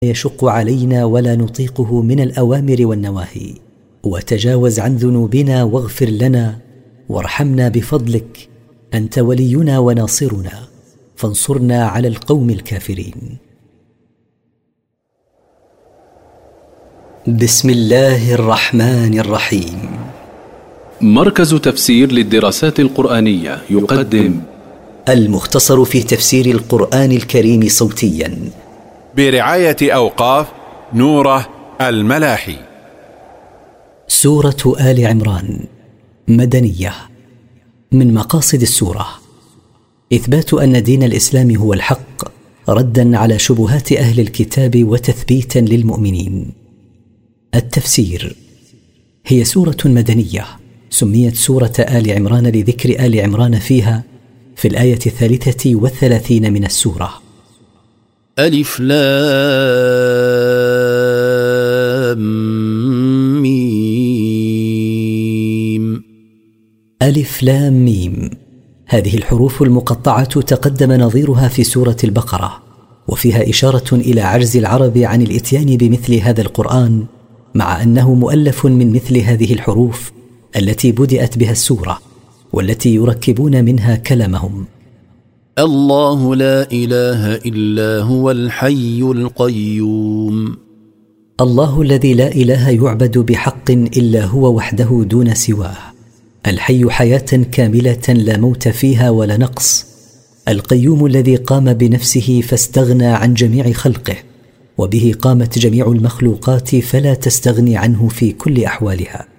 يشق علينا ولا نطيقه من الأوامر والنواهي، وتجاوز عن ذنوبنا واغفر لنا وارحمنا بفضلك، أنت ولينا وناصرنا، فانصرنا على القوم الكافرين. بسم الله الرحمن الرحيم. مركز تفسير للدراسات القرآنية يقدم المختصر في تفسير القرآن الكريم صوتيا برعاية أوقاف نوره الملاحي. سورة آل عمران مدنية. من مقاصد السورة إثبات أن دين الإسلام هو الحق، ردا على شبهات أهل الكتاب وتثبيتا للمؤمنين. التفسير: هي سورة مدنية، سميت سورة آل عمران لذكر آل عمران فيها في الآية 33 من السورة. ألف لام ميم. ألف لام ميم، هذه الحروف المقطعة تقدم نظيرها في سورة البقرة، وفيها إشارة إلى عجز العرب عن الإتيان بمثل هذا القرآن، مع أنه مؤلف من مثل هذه الحروف التي بدأت بها السورة والتي يركبون منها كلامهم. الله لا إله إلا هو الحي القيوم. الله الذي لا إله يعبد بحق إلا هو وحده دون سواه، الحي حياة كاملة لا موت فيها ولا نقص، القيوم الذي قام بنفسه فاستغنى عن جميع خلقه، وبه قامت جميع المخلوقات فلا تستغني عنه في كل أحوالها.